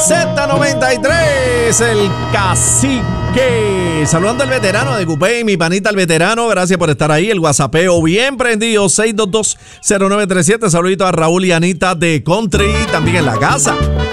Z93, el cacique. Saludando al veterano de Coupé, mi panita el veterano. Gracias por estar ahí. El WhatsAppeo bien prendido, 6220937. Saludito a Raúl y Anita de Country, también en la casa.